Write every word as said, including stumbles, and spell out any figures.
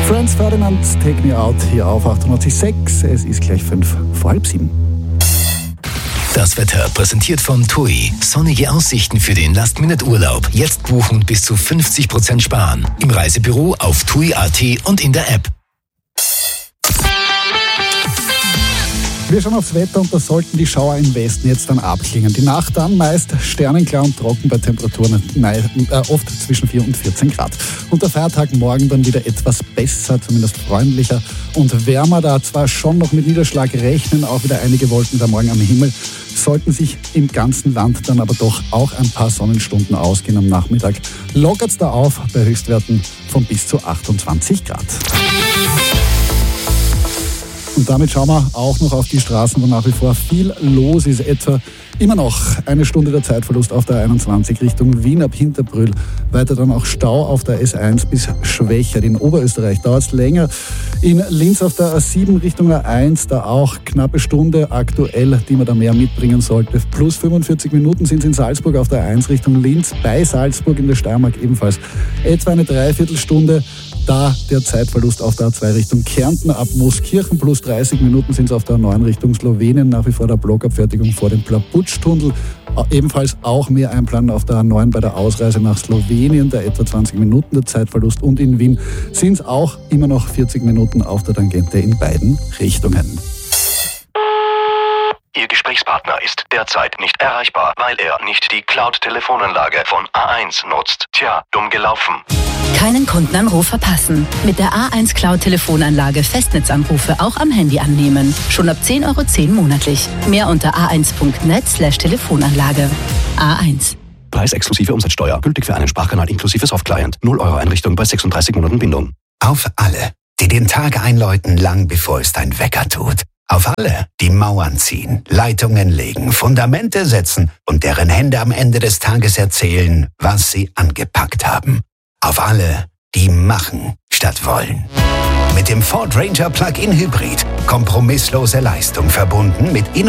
Franz Ferdinand, Take Me Out, hier auf achtundachtzig Komma sechs. Es ist gleich fünf vor halb sieben. Das Wetter präsentiert von T U I. Sonnige Aussichten für den Last-Minute-Urlaub. Jetzt buchen und bis zu fünfzig Prozent sparen. Im Reisebüro, auf T U I Punkt A T und in der App. Wir schauen aufs Wetter und da sollten die Schauer im Westen jetzt dann abklingen. Die Nacht dann meist sternenklar und trocken bei Temperaturen äh, oft zwischen vier und vierzehn Grad. Und der Feiertag morgen dann wieder etwas besser, zumindest freundlicher und wärmer. Da zwar schon noch mit Niederschlag rechnen, auch wieder einige Wolken da morgen am Himmel, sollten sich im ganzen Land dann aber doch auch ein paar Sonnenstunden ausgehen am Nachmittag. Lockert's da auf bei Höchstwerten von bis zu achtundzwanzig Grad. Und damit schauen wir auch noch auf die Straßen, wo nach wie vor viel los ist. Etwa immer noch eine Stunde der Zeitverlust auf der einundzwanzig Richtung Wien ab Hinterbrühl. Weiter dann auch Stau auf der S eins bis Schwächert. In Oberösterreich dauert es länger. In Linz auf der A sieben Richtung A eins, da auch knappe Stunde aktuell, die man da mehr mitbringen sollte. Plus fünfundvierzig Minuten sind es in Salzburg auf der A eins Richtung Linz. Bei Salzburg in der Steiermark ebenfalls etwa eine Dreiviertelstunde. Da der Zeitverlust auf der A zwei Richtung Kärnten ab Mooskirchen. Plus dreißig Minuten sind es auf der A neun Richtung Slowenien. Nach wie vor der Blockabfertigung vor dem Plaputsch-Tunnel. Ebenfalls auch mehr einplanen auf der A neun bei der Ausreise nach Slowenien. Der etwa zwanzig Minuten der Zeitverlust. Und in Wien sind es auch immer noch vierzig Minuten auf der Tangente in beiden Richtungen. Ihr Gesprächspartner ist derzeit nicht erreichbar, weil er nicht die Cloud-Telefonanlage von A eins nutzt. Tja, dumm gelaufen. Keinen Kundenanruf verpassen. Mit der A eins Cloud-Telefonanlage Festnetzanrufe auch am Handy annehmen. Schon ab zehn Euro zehn monatlich. Mehr unter a eins punkt net slash Telefonanlage. A eins. Preis exklusive Umsatzsteuer. Gültig für einen Sprachkanal inklusive Softclient. null Euro Einrichtung bei sechsunddreißig Monaten Bindung. Auf alle, die den Tag einläuten, lang bevor es dein Wecker tut. Auf alle, die Mauern ziehen, Leitungen legen, Fundamente setzen und deren Hände am Ende des Tages erzählen, was sie angepackt haben. Auf alle, die machen statt wollen. Mit dem Ford Ranger Plug-in Hybrid. Kompromisslose Leistung verbunden mit